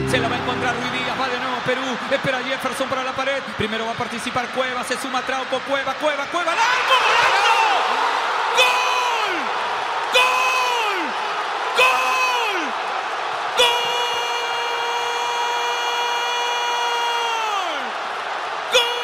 Se la va a encontrar Ruiz Díaz, va de nuevo Perú. Espera Jefferson para la pared. Primero va a participar Cueva, se suma Trauco, Cueva. ¡Gol!